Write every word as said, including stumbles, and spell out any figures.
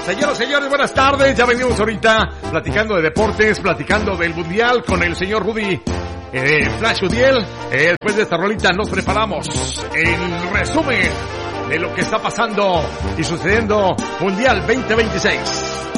Señoras, señores, buenas tardes. Ya venimos ahorita platicando de deportes, platicando del Mundial con el señor Rudy eh, Flash Udiel. Eh, después de esta rolita nos preparamos el resumen de lo que está pasando y sucediendo Mundial veinte veintiséis.